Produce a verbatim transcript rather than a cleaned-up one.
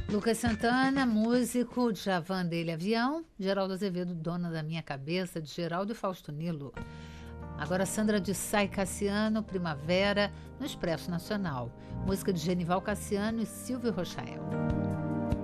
Lucas Santana, músico, Djavan dele, Avião. Geraldo Azevedo, Dona da Minha Cabeça, de Geraldo e Fausto Nilo. Agora Sandra de Sá e Cassiano, Primavera, no Expresso Nacional. Música de Genival Cassiano e Silvio Rochael.